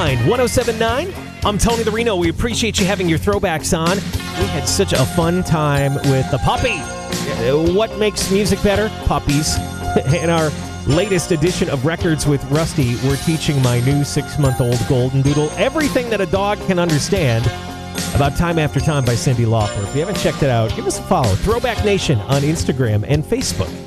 find 1079. I'm Tony the Reno. We appreciate you having your throwbacks on. We had such a fun time with the puppy. What makes music better? Puppies. In our latest edition of Records with Rusty, we're teaching my new 6-month-old golden doodle everything that a dog can understand about Time After Time by Cyndi Lauper. If you haven't checked it out, give us a follow. Throwback Nation on Instagram and Facebook.